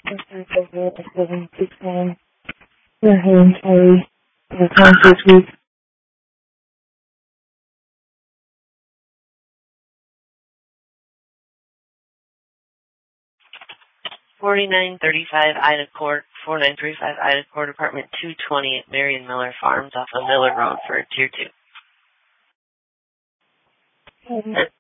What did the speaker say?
769. Your hand carry the concert week. 4935 Ida Court, 4935 Ida Court, apartment 220 at Marion Miller Farms off of Miller Road for Tier 2.